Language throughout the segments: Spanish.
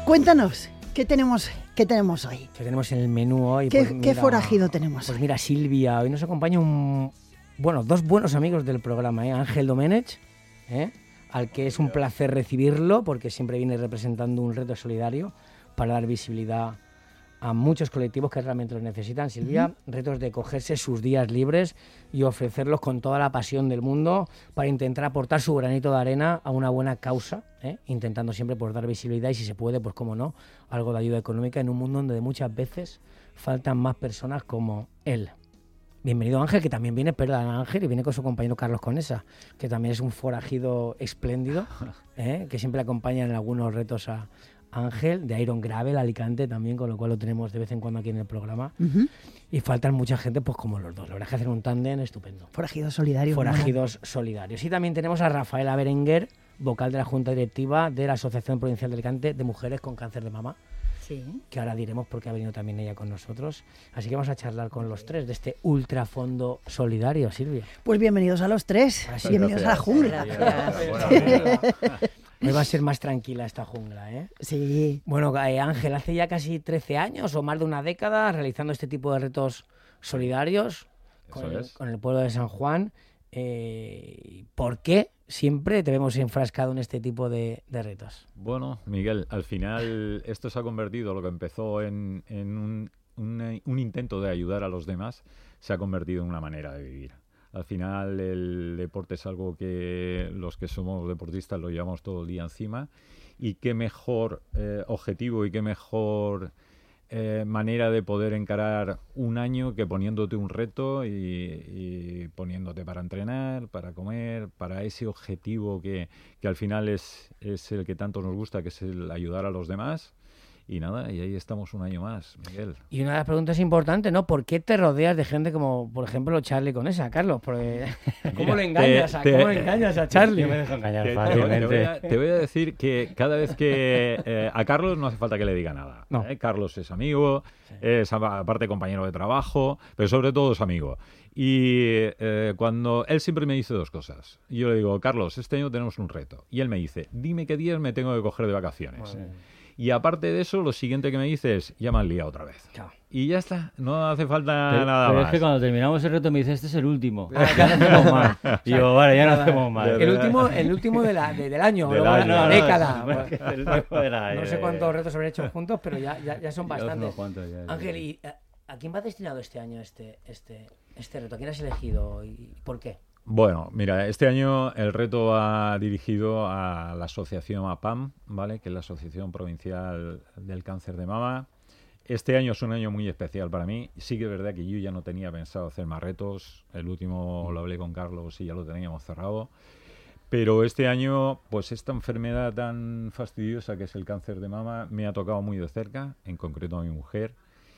Cuéntanos, ¿qué tenemos hoy? ¿Qué tenemos en el menú hoy? ¿Qué forajido tenemos Pues hoy? mira, Silvia, hoy nos acompaña dos buenos amigos del programa, Ángel Domenech, al que es un placer recibirlo, porque siempre viene representando un reto solidario para dar visibilidad a muchos colectivos que realmente lo necesitan. Silvia, retos de cogerse sus días libres y ofrecerlos con toda la pasión del mundo para intentar aportar su granito de arena a una buena causa, intentando siempre pues, dar visibilidad y, si se puede, pues cómo no, algo de ayuda económica en un mundo donde muchas veces faltan más personas como él. Bienvenido Ángel, que también viene, Ángel, y viene con su compañero Carlos Conesa, que también es un forajido espléndido, que siempre acompaña en algunos retos a Ángel, de Iron Gravel, Alicante también, con lo cual lo tenemos de vez en cuando aquí en el programa. Y faltan mucha gente, pues como los dos. La verdad es que hacen un tándem estupendo. Forajidos solidarios. Forajidos solidarios. Y también tenemos a Rafaela Berenguer, vocal de la Junta Directiva de la Asociación Provincial de Alicante de Mujeres con Cáncer de Mama. Sí. Que ahora diremos porque ha venido también ella con nosotros. Así que vamos a charlar con los tres de este ultrafondo solidario, Silvia. Pues bienvenidos a los tres. Bienvenidos a la jungla. Hoy va a ser más tranquila esta jungla, ¿eh? Sí. Bueno, Ángel, hace ya casi 13 años o más de una década realizando este tipo de retos solidarios con el pueblo de San Juan. ¿Por qué siempre te vemos enfrascado en este tipo de retos? Bueno, Miguel, al final esto se ha convertido, lo que empezó en un intento de ayudar a los demás, se ha convertido en una manera de vivir. Al final el deporte es algo que los que somos deportistas lo llevamos todo el día encima, y qué mejor objetivo y qué mejor manera de poder encarar un año que poniéndote un reto y poniéndote para entrenar, para comer, para ese objetivo que al final es el que tanto nos gusta, que es el ayudar a los demás. Y nada, y ahí estamos un año más, Miguel. Y una de las preguntas importantes, ¿no? ¿Por qué te rodeas de gente como, por ejemplo, Charlie Conesa, Carlos? Porque, ¿cómo le engañas a Charlie? Yo me dejo engañar fácilmente. Te voy a decir que cada vez que... a Carlos no hace falta que le diga nada. No. Carlos es amigo, es aparte compañero de trabajo, pero sobre todo es amigo. Y cuando él siempre me dice dos cosas. Yo le digo, Carlos, este año tenemos un reto. Y él me dice, dime qué días me tengo que coger de vacaciones. Y aparte de eso, lo siguiente que me dice es, ya me han liado otra vez. Claro. Y ya está, no hace falta nada pero más. Es que cuando terminamos el reto me dice, este es el último. Ya no hacemos más. Y yo, vale, ya no hacemos más. El último del año, Del luego año. la década. No sé cuántos retos habrán hecho juntos, pero ya son bastantes. Ya, Ángel, ¿y a quién va destinado este año este reto? ¿A quién has elegido y por qué? Bueno, mira, este año el reto va dirigido a la asociación APAM, ¿vale? Que es la Asociación Provincial del Cáncer de Mama. Este año es un año muy especial para mí. Sí que es verdad que yo ya no tenía pensado hacer más retos. El último lo hablé con Carlos y ya lo teníamos cerrado. Pero este año, pues esta enfermedad tan fastidiosa que es el cáncer de mama me ha tocado muy de cerca, en concreto a mi mujer.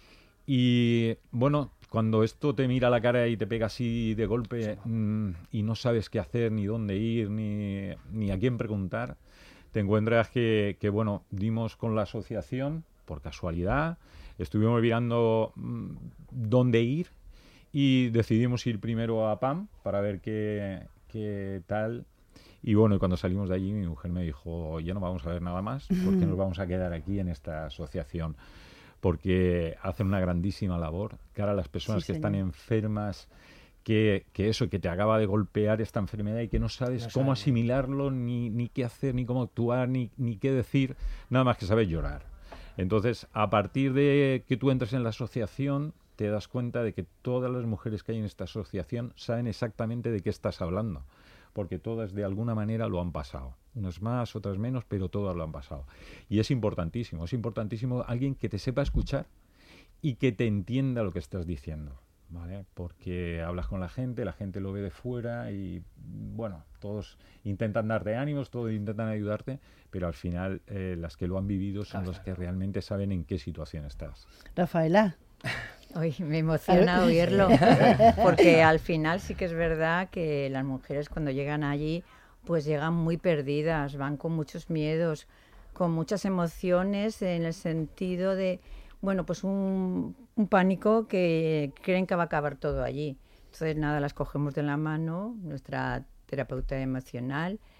Y bueno, cuando esto te mira a la cara y te pega así de golpe y no sabes qué hacer, ni dónde ir, ni a quién preguntar, te encuentras que bueno, dimos con la asociación, por casualidad, estuvimos mirando dónde ir y decidimos ir primero a PAM para ver qué tal. Y bueno, y cuando salimos de allí mi mujer me dijo, ya no vamos a ver nada más porque nos vamos a quedar aquí en esta asociación. Porque hacen una grandísima labor cara a las personas que están enfermas, que te acaba de golpear esta enfermedad y que no sabes cómo asimilarlo, ni qué hacer, ni cómo actuar, ni qué decir, nada más que sabes llorar. Entonces, a partir de que tú entres en la asociación, te das cuenta de que todas las mujeres que hay en esta asociación saben exactamente de qué estás hablando, porque todas de alguna manera lo han pasado. Unas más, otras menos, pero todas lo han pasado. Y es importantísimo alguien que te sepa escuchar y que te entienda lo que estás diciendo, ¿vale? Porque hablas con la gente lo ve de fuera y, bueno, todos intentan darte ánimos, todos intentan ayudarte, pero al final las que lo han vivido son las que realmente saben en qué situación estás. Rafaela. Uy, me emociona oírlo, porque al final sí que es verdad que las mujeres cuando llegan allí pues llegan muy perdidas, van con muchos miedos, con muchas emociones en el sentido de, bueno, pues un pánico que creen que va a acabar todo allí. Entonces, nada, las cogemos de la mano, nuestra terapeuta emocional,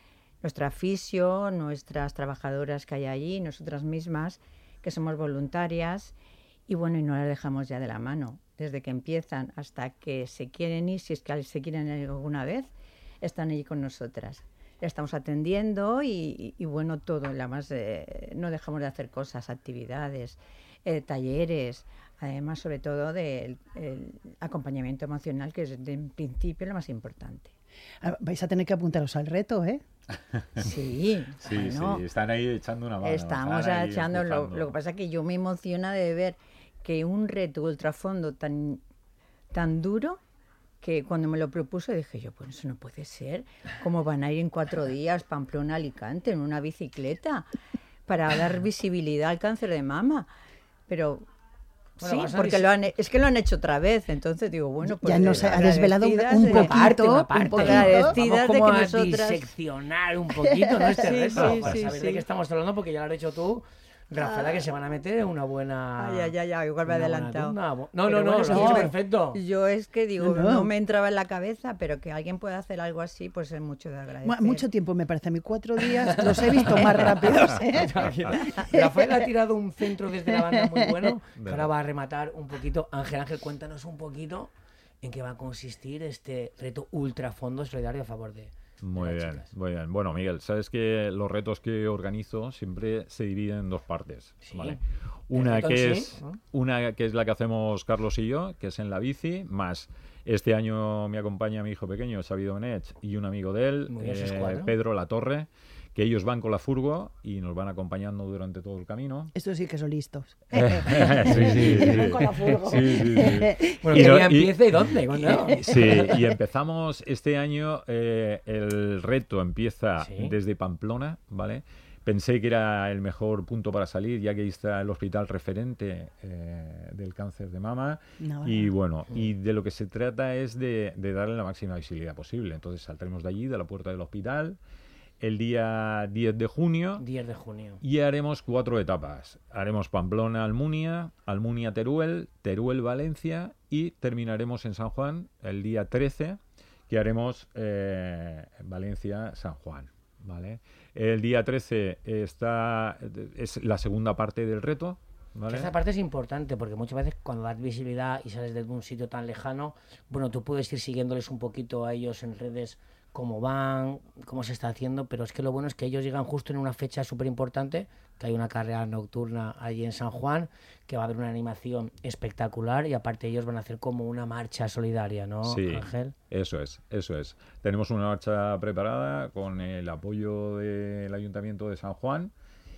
nuestra fisio, nuestras trabajadoras que hay allí, nosotras mismas, que somos voluntarias, y bueno, y no las dejamos ya de la mano. Desde que empiezan hasta que se quieren ir, si es que se quieren ir alguna vez, están allí con nosotras. La estamos atendiendo y bueno, todo. Además, no dejamos de hacer cosas, actividades, talleres, además sobre todo del acompañamiento emocional, que es en principio lo más importante. Vais a tener que apuntaros al reto, ¿eh? Sí, Sí, bueno, sí, están ahí echando una mano. estamos están ahí echando. Lo que empujando. pasa es que yo me emociona de ver que un reto ultrafondo tan duro, que cuando me lo propuso dije yo, pues eso no puede ser. ¿Cómo van a ir en 4 días Pamplona a Alicante en una bicicleta para dar visibilidad al cáncer de mama? Pero Bueno, sí, porque es que lo han hecho otra vez. Entonces digo, bueno, pues Ya nos ha desvelado un agradecidas, poquito, una parte. un poquito. agradecidas Vamos de como que a nosotras... diseccionar un poquito, ¿no? Este Sí, reto, sí, para sí, saber sí. de qué estamos hablando, porque ya lo has hecho tú, Rafaela, que se van a meter en una buena... igual me he una buena adelantado. tunda. No, Pero no, bueno, no, sí, es perfecto. Yo es que digo, No, no. no me entraba en la cabeza, pero que alguien pueda hacer algo así, pues es mucho de agradecer. Mucho tiempo me parece a mí, 4 días, los he visto más rápidos, ¿eh? Rafael ha tirado un centro desde la banda muy bueno, que Verdad. ahora va a rematar un poquito. Ángel, cuéntanos un poquito en qué va a consistir este reto ultrafondo solidario a favor de Muy las bien, chicas. muy bien. Bueno, Miguel, sabes que los retos que organizo siempre se dividen en 2 partes. Sí. ¿Vale? El Una reto en que sí, es ¿no? una que es la que hacemos Carlos y yo, que es en la bici, más este año me acompaña mi hijo pequeño, Xavi Domènech, y un amigo de él, Muy bien, sois 4. Pedro Latorre, que ellos van con la furgo y nos van acompañando durante todo el camino. Estos sí que son listos. Sí, sí, sí. Con la furgo. Sí, sí, sí. Bueno, Y ¿qué no- día y- empieza y dónde? ¿Cuándo? Sí, y empezamos este año, el reto empieza Sí. desde Pamplona, ¿vale? Pensé que era el mejor punto para salir, ya que ahí está el hospital referente del cáncer de mama. No, Y bueno, y de lo que se trata es de darle la máxima visibilidad posible. Entonces saldremos de allí, de la puerta del hospital, el día 10 de junio. 10 de junio. Y haremos 4 etapas. Haremos Pamplona-Almunia, Almunia-Teruel, Teruel-Valencia y terminaremos en San Juan el día 13, que haremos Valencia-San Juan. ¿Vale? El día 13 es la segunda parte del reto. ¿Vale? Esta parte es importante porque muchas veces cuando das visibilidad y sales desde un sitio tan lejano, bueno, tú puedes ir siguiéndoles un poquito a ellos en redes, cómo van, cómo se está haciendo, pero es que lo bueno es que ellos llegan justo en una fecha súper importante, que hay una carrera nocturna allí en San Juan, que va a haber una animación espectacular y aparte ellos van a hacer como una marcha solidaria, ¿no, Sí, Ángel? eso es, eso es. Tenemos una marcha preparada con el apoyo del Ayuntamiento de San Juan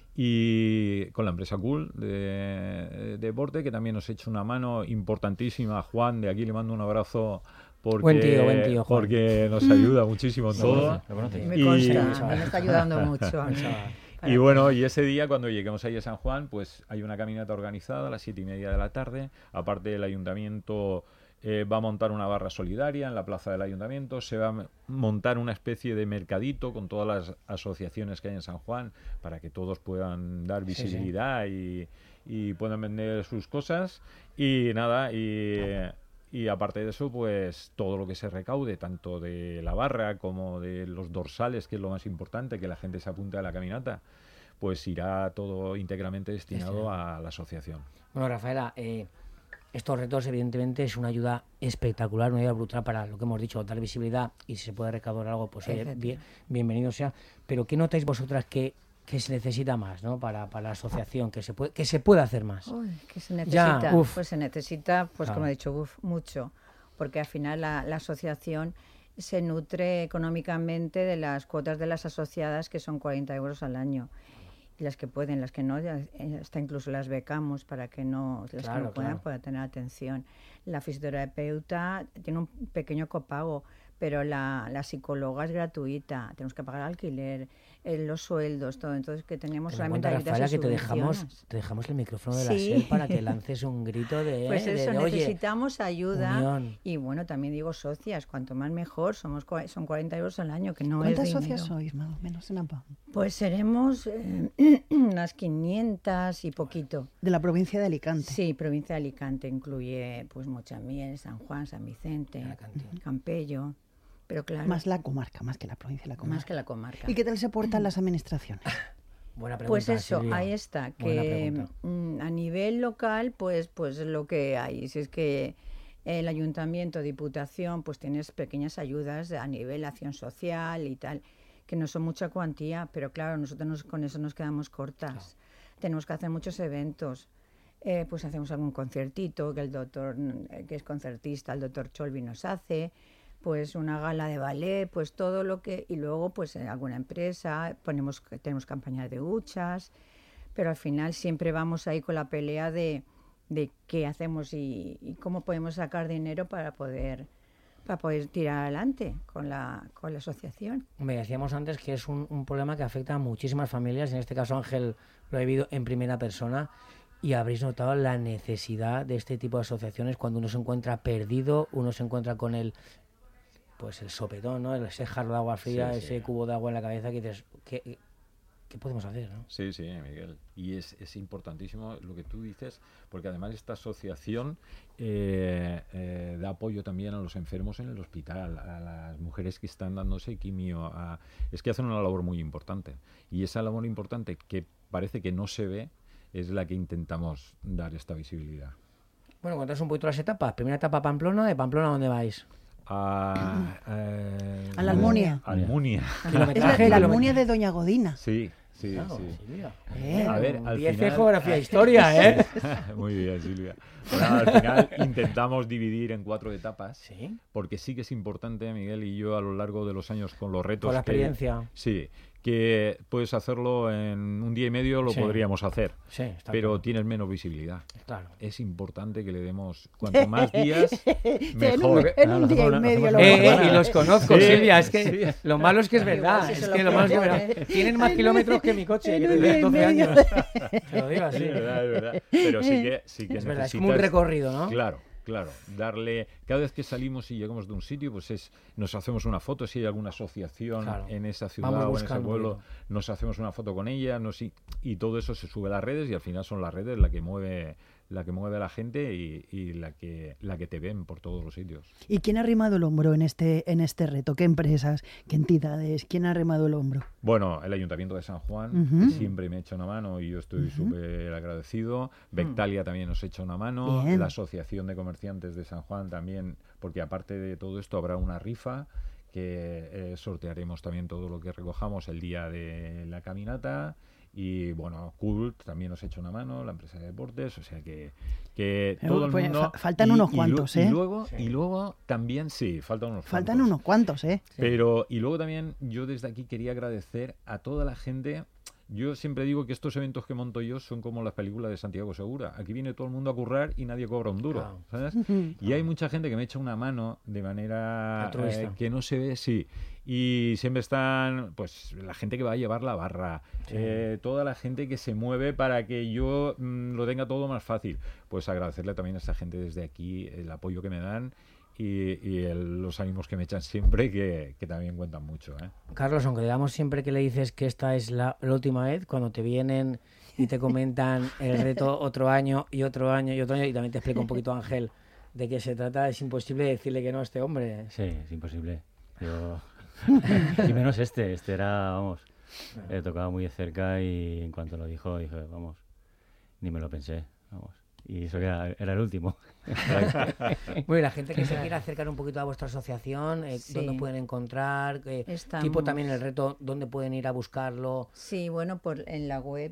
y con la empresa Cool de deporte, que también nos ha hecho una mano importantísima. Juan, de aquí le mando un abrazo porque, Buen tío, Juan. porque nos ayuda muchísimo en todo. Lo conoces. Me Y- consta, me está ayudando mucho. Y bueno, y ese día cuando lleguemos ahí a San Juan, pues hay una caminata organizada a las 7:30 de la tarde. Aparte, el ayuntamiento va a montar una barra solidaria en la plaza del ayuntamiento. Se va a montar una especie de mercadito con todas las asociaciones que hay en San Juan para que todos puedan dar Sí, sí. visibilidad y puedan vender sus cosas. Y nada, y aparte de eso, pues todo lo que se recaude, tanto de la barra como de los dorsales, que es lo más importante, que la gente se apunte a la caminata, pues irá todo íntegramente destinado a la asociación. Bueno, Rafaela, estos retos evidentemente es una ayuda espectacular, una ayuda brutal para lo que hemos dicho, dar visibilidad y si se puede recaudar algo, pues oye, bienvenido sea. Pero ¿qué notáis vosotras que se necesita más, ¿no? para la asociación, que se puede hacer más? Uy, que se necesita, Ya, uf. pues se necesita, pues Claro. como he dicho, mucho, porque al final la asociación se nutre económicamente de las cuotas de las asociadas, que son 40 euros al año. Y las que pueden, las que no, hasta incluso las becamos para que no, las que Claro, no puedan, claro. puedan tener atención. La fisioterapeuta tiene un pequeño copago, pero la psicóloga es gratuita, tenemos que pagar alquiler, los sueldos, todo. Entonces, que tenemos Ten en solamente cuenta, ayudas Rafaela, y que subvenciones. te dejamos el micrófono de la Sí. SER para que lances un grito de, Pues eso, oye, necesitamos ayuda. unión. Y bueno, también digo socias, cuanto más mejor, son 40 euros al año, que no es ¿Cuántas dinero. socias sois, más o menos, en AMPA? Pues seremos unas 500 y poquito. De la provincia de Alicante. Sí, provincia de Alicante incluye pues Mochamiel, San Juan, San Vicente, Alicante. Campello. Pero claro, Más la comarca, más que la provincia, la comarca. más que la comarca. ¿Y qué tal se portan las administraciones? Buena pregunta, Pues eso, Silvia. ahí está, Buena que pregunta. a nivel local, pues lo que hay, si es que el ayuntamiento, diputación, pues tienes pequeñas ayudas a nivel acción social y tal, que no son mucha cuantía, pero claro, nosotros con eso nos quedamos cortas. Tenemos que hacer muchos eventos. Pues hacemos algún concertito que el doctor, que es concertista, el doctor Cholvi nos hace, pues una gala de ballet, pues todo lo que... Y luego, pues en alguna empresa tenemos campañas de huchas, pero al final siempre vamos ahí con la pelea de qué hacemos y cómo podemos sacar dinero para poder tirar adelante con la asociación. Me decíamos antes que es un problema que afecta a muchísimas familias. En este caso, Ángel lo ha vivido en primera persona. Y habréis notado la necesidad de este tipo de asociaciones cuando uno se encuentra perdido, uno se encuentra con el sopetón, ¿no? Ese jarro de agua fría, Sí, sí. ese cubo de agua en la cabeza que dices, ¿qué podemos hacer, no? Sí, sí, Miguel. Y es importantísimo lo que tú dices, porque además esta asociación da apoyo también a los enfermos en el hospital, a las mujeres que están dándose quimio. Es que hacen una labor muy importante. Y esa labor importante que parece que no se ve es la que intentamos dar esta visibilidad. Bueno, contaos un poquito las etapas. Primera etapa Pamplona, ¿de Pamplona a dónde vais? A la Almunia. Almunia. Es Kilometraje, la kilómetro- Almunia de Doña Godina. Sí, sí, Claro, sí. Silvia. A ver, al 10 de final... geografía e historia, ¿eh? Muy bien, Silvia. Bueno, al final intentamos dividir en 4 etapas, Sí. porque sí que es importante, Miguel y yo, a lo largo de los años con los retos... Con la que- experiencia. Sí, que puedes hacerlo en un día y medio, lo Sí. podríamos hacer, Sí, está pero claro. tienes menos visibilidad. Claro. Es importante que le demos cuanto más días, En mejor. en un día y medio lo Y los conozco, Sí, Silvia, es que sí. lo malo es que es verdad, si es se lo que lo malo es que es proponen. verdad. Tienen más kilómetros que mi coche, En que un tiene día y 12 medio. años. Te lo digo así. Sí, es verdad. Pero sí que Es verdad, es como un necesitas- recorrido, ¿no? Claro, darle... Cada vez que salimos y llegamos de un sitio, pues nos hacemos una foto, si hay alguna asociación Claro. en esa ciudad Vamos o en ese buscando pueblo, algo. nos hacemos una foto con ella, y todo eso se sube a las redes y al final son las redes la que mueve a la gente y la que te ven por todos los sitios. ¿Y quién ha arrimado el hombro en este reto? ¿Qué empresas? ¿Qué entidades? ¿Quién ha arrimado el hombro? Bueno, el Ayuntamiento de San Juan Ujú. que siempre me echa una mano y yo estoy súper agradecido. Bectalia también nos echa una mano. Bien. La Asociación de Comerciantes de San Juan también, porque aparte de todo esto habrá una rifa que sortearemos también todo lo que recojamos el día de la caminata. Y bueno, Cult también nos echa una mano, la empresa de deportes, o sea que todo el Pues mundo... faltan unos cuantos, ¿eh? Y luego también, sí, faltan unos Faltan cuantos. unos cuantos, ¿eh? Pero, y luego también yo desde aquí quería agradecer a toda la gente. Yo siempre digo que estos eventos que monto yo son como las películas de Santiago Segura. Aquí viene todo el mundo a currar y nadie cobra un duro, Claro. ¿sabes? Y hay mucha gente que me echa una mano de manera Altruista. que no se ve, sí. Y siempre están, pues, la gente que va a llevar la barra, toda la gente que se mueve para que yo lo tenga todo más fácil. Pues agradecerle también a esa gente desde aquí el apoyo que me dan y los ánimos que me echan siempre, que también cuentan mucho, ¿eh? Carlos, aunque digamos siempre que le dices que esta es la última vez, cuando te vienen y te comentan el reto otro año y otro año y otro año, y también te explica un poquito, Ángel, de qué se trata, es imposible decirle que no a este hombre. Sí, es imposible. Yo... y menos este era, vamos, tocaba muy de cerca y en cuanto lo dijo, dije, vamos, ni me lo pensé, vamos. Y eso que era el último. Bueno, y la gente que se quiera acercar un poquito a vuestra asociación, Sí. ¿dónde pueden encontrar? Estamos- Tipo también el reto, ¿dónde pueden ir a buscarlo? Sí, bueno, en la web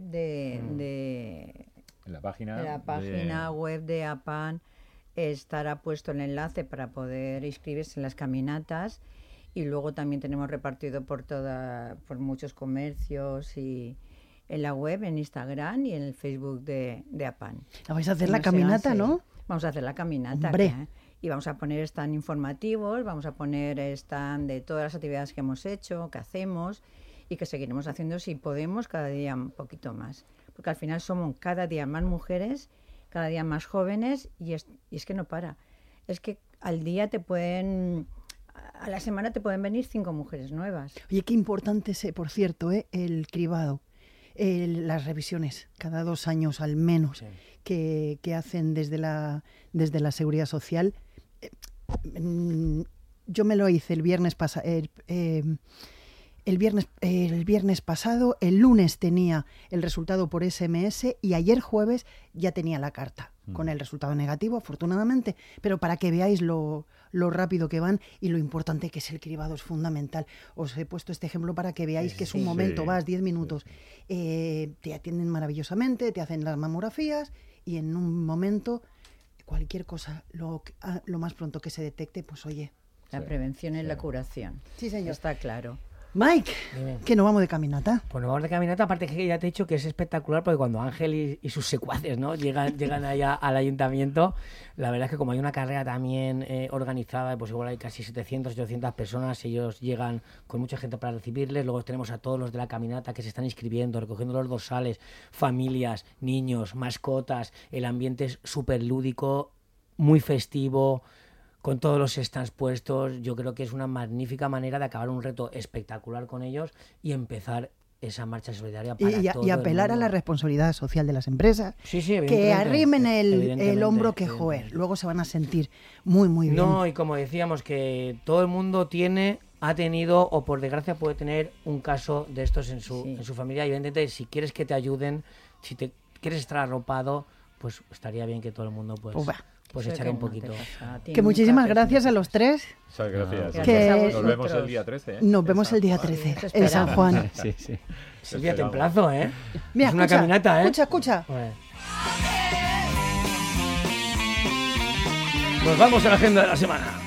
En la página, web de APAN estará puesto el enlace para poder inscribirse en las caminatas y luego también tenemos repartido por muchos comercios y en la web, en Instagram y en el Facebook de APAN. La vais a hacer la No sé, caminata, sí. ¿no? Vamos a hacer la caminata. Hombre. Y vamos a poner stand informativos, vamos a poner stand de todas las actividades que hemos hecho, que hacemos y que seguiremos haciendo si podemos cada día un poquito más. Porque al final somos cada día más mujeres, cada día más jóvenes y es que no para. Es que al día a la semana te pueden venir 5 mujeres nuevas. Oye, qué importante es, por cierto, el cribado. Las revisiones, cada 2 años al menos, que hacen desde la Seguridad Social. yo me lo hice el viernes pasado. El viernes pasado, el lunes tenía el resultado por SMS y ayer jueves ya tenía la carta con el resultado negativo, afortunadamente, pero para que veáis lo rápido que van y lo importante que es el cribado, es fundamental. Os he puesto este ejemplo para que veáis que es un momento, vas 10 minutos, te atienden maravillosamente, te hacen las mamografías y en un momento cualquier cosa, lo más pronto que se detecte, pues oye. La prevención es la curación. Sí, señor. Está claro. Mike, Dime. que nos vamos de caminata. Pues nos vamos de caminata, aparte que ya te he dicho que es espectacular porque cuando Ángel y sus secuaces, ¿no? llegan allá al ayuntamiento, la verdad es que como hay una carrera también organizada, pues igual hay casi 700, 800 personas, ellos llegan con mucha gente para recibirles, luego tenemos a todos los de la caminata que se están inscribiendo, recogiendo los dorsales, familias, niños, mascotas, el ambiente es súper lúdico, muy festivo, con todos los stands puestos. Yo creo que es una magnífica manera de acabar un reto espectacular con ellos y empezar esa marcha solidaria para todo Y apelar el a mundo. la responsabilidad social de las empresas, Sí, que evidentemente, arrimen el evidentemente, hombro que evidentemente. joder, luego se van a sentir muy muy bien. No, y como decíamos, que todo el mundo ha tenido o por desgracia puede tener un caso de estos en su familia. Y evidentemente, si quieres que te ayuden, si te quieres estar arropado, pues estaría bien que todo el mundo pues Eso echar que un no te poquito. pasa, Que tiene muchísimas nunca gracias a los tres. Muchas gracias. Que- Nos vemos el día 13. ¿eh? Nos vemos el día Juan. 13 te en San esperamos. Juan. Sí, sí. Silvia, Esperamos. templazo, ¿eh? Mira, es una escucha, caminata, ¿eh? Escucha. Bueno. Nos vamos a la agenda de la semana.